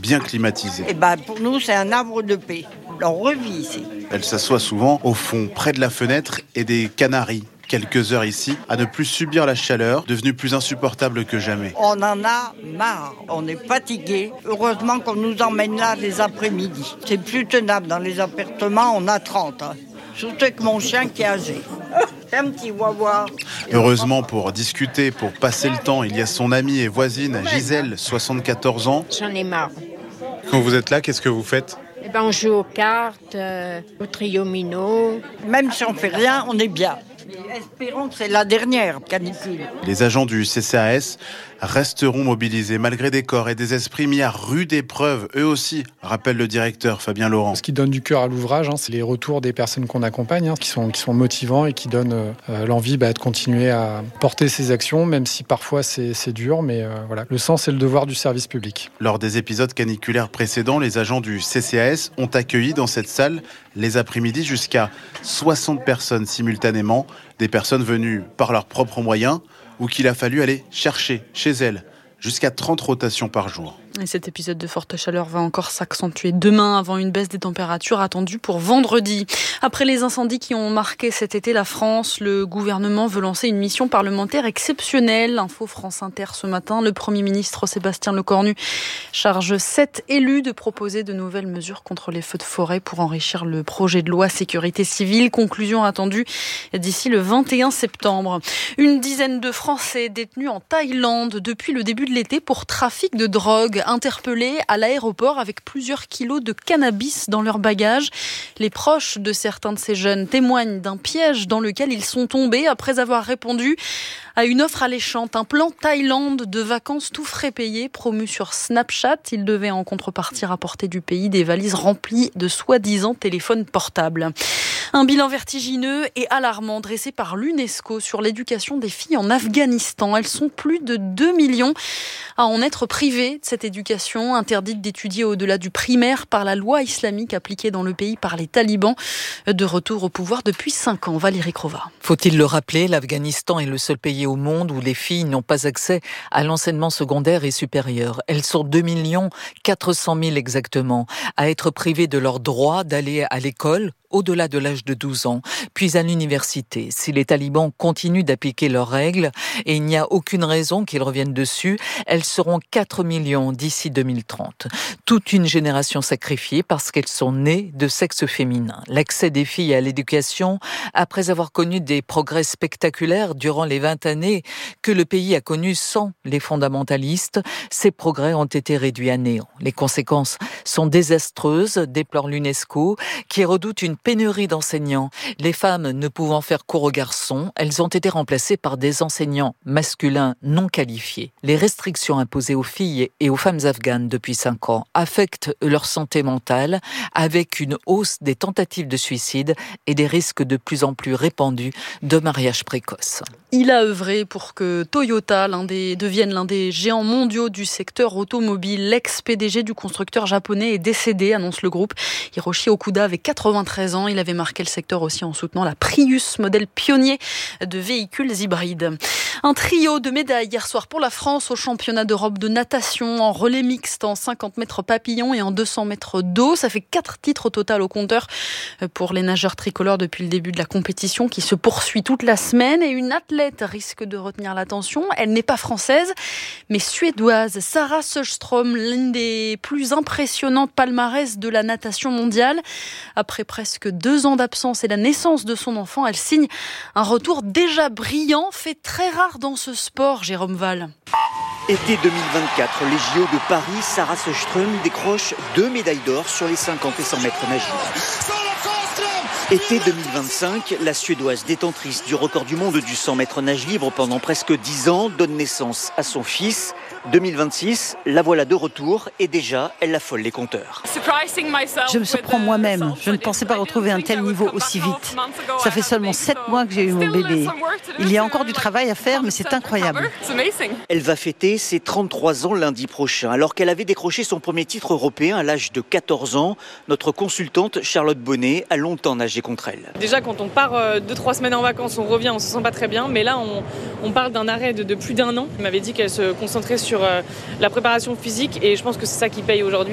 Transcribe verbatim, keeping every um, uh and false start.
bien climatisée. Et ben, pour nous, c'est un havre de paix. On revit ici. Elle s'assoit souvent au fond, près de la fenêtre et des canaris. Quelques heures ici, à ne plus subir la chaleur, devenue plus insupportable que jamais. On en a marre, on est fatigué. Heureusement qu'on nous emmène là les après-midi. C'est plus tenable dans les appartements, on a trente. Hein. Surtout avec mon chien qui est âgé. C'est un petit wawa. Heureusement, pour discuter, pour passer le temps, il y a son amie et voisine Gisèle, soixante-quatorze ans. J'en ai marre. Quand vous êtes là, qu'est-ce que vous faites ? Eh ben, on joue aux cartes, euh, au trio-mino. Même si on fait rien, on est bien. Espérons que c'est la dernière canicule. Les agents du C C A S resteront mobilisés malgré des corps et des esprits mis à rude épreuve, eux aussi, rappelle le directeur Fabien Laurent. Ce qui donne du cœur à l'ouvrage, hein, c'est les retours des personnes qu'on accompagne, hein, qui sont, qui sont motivants et qui donnent euh, l'envie bah, de continuer à porter ces actions, même si parfois c'est, c'est dur, mais euh, voilà, le sens et le devoir du service public. Lors des épisodes caniculaires précédents, les agents du C C A S ont accueilli dans cette salle les après-midi jusqu'à soixante personnes simultanément, des personnes venues par leurs propres moyens ou qu'il a fallu aller chercher chez elles, jusqu'à trente rotations par jour. Et cet épisode de forte chaleur va encore s'accentuer demain avant une baisse des températures attendue pour vendredi. Après les incendies qui ont marqué cet été la France, le gouvernement veut lancer une mission parlementaire exceptionnelle. Info France Inter ce matin, le Premier ministre Sébastien Lecornu charge sept élus de proposer de nouvelles mesures contre les feux de forêt pour enrichir le projet de loi sécurité civile. Conclusion attendue d'ici le vingt et un septembre. Une dizaine de Français détenus en Thaïlande depuis le début de l'été pour trafic de drogue. Interpellés à l'aéroport avec plusieurs kilos de cannabis dans leur bagage. Les proches de certains de ces jeunes témoignent d'un piège dans lequel ils sont tombés après avoir répondu à une offre alléchante, un plan Thaïlande de vacances tout frais payés promu sur Snapchat. Ils devaient en contrepartie rapporter du pays des valises remplies de soi-disant téléphones portables. Un bilan vertigineux et alarmant dressé par l'UNESCO sur l'éducation des filles en Afghanistan. Elles sont plus de deux millions à en être privées de cette éducation, interdite d'étudier au-delà du primaire par la loi islamique appliquée dans le pays par les talibans. De retour au pouvoir depuis cinq ans. Valérie Crova. Faut-il le rappeler, l'Afghanistan est le seul pays au monde où les filles n'ont pas accès à l'enseignement secondaire et supérieur. Elles sont deux millions quatre cent mille exactement à être privées de leur droit d'aller à l'école au-delà de l'âge de douze ans, puis à l'université. Si les talibans continuent d'appliquer leurs règles, et il n'y a aucune raison qu'ils reviennent dessus, elles seront quatre millions d'ici deux mille trente. Toute une génération sacrifiée parce qu'elles sont nées de sexe féminin. L'accès des filles à l'éducation, après avoir connu des progrès spectaculaires durant les vingt années que le pays a connus sans les fondamentalistes, ces progrès ont été réduits à néant. Les conséquences sont désastreuses, déplore l'UNESCO, qui redoute une pénurie d'enseignants. Les femmes ne pouvant faire cours aux garçons, elles ont été remplacées par des enseignants masculins non qualifiés. Les restrictions imposées aux filles et aux femmes afghanes depuis cinq ans affectent leur santé mentale, avec une hausse des tentatives de suicide et des risques de plus en plus répandus de mariage précoce. Il a œuvré pour que Toyota l'un des, devienne l'un des géants mondiaux du secteur automobile. L'ex-P D G du constructeur japonais est décédé, annonce le groupe. Hiroshi Okuda avait quatre-vingt-treize ans. Il avait marqué le secteur aussi en soutenant la Prius, modèle pionnier de véhicules hybrides. Un trio de médailles hier soir pour la France au championnat d'Europe de natation en relais mixte en cinquante mètres papillon et en deux cents mètres d'eau. Ça fait quatre titres au total au compteur pour les nageurs tricolores depuis le début de la compétition qui se poursuit toute la semaine. Et une athlète risque de retenir l'attention. Elle n'est pas française, mais suédoise. Sarah Sjöström, l'une des plus impressionnantes palmarès de la natation mondiale. Après presque deux ans d'absence et la naissance de son enfant, elle signe un retour déjà brillant, fait très rare dans ce sport, Jérôme Val. Été deux mille vingt-quatre, les J O de Paris, Sarah Sjöström décroche deux médailles d'or sur les cinquante et cent mètres nage libre. Été deux mille vingt-cinq, la Suédoise détentrice du record du monde du cent mètres nage libre pendant presque dix ans donne naissance à son fils. deux mille vingt-six, la voilà de retour et déjà, elle affole les compteurs. Je me surprends moi-même. Je ne pensais pas retrouver un tel niveau aussi vite. Ça fait seulement sept mois que j'ai eu mon bébé. Il y a encore du travail à faire, mais c'est incroyable. Elle va fêter ses trente-trois ans lundi prochain. Alors qu'elle avait décroché son premier titre européen à l'âge de quatorze ans, notre consultante Charlotte Bonnet a longtemps nagé contre elle. Déjà, quand on part deux trois semaines en vacances, on revient, on se sent pas très bien. Mais là, on, on parle d'un arrêt de, de plus d'un an. Elle m'avait dit qu'elle se concentrait sur la préparation physique et je pense que c'est ça qui paye aujourd'hui.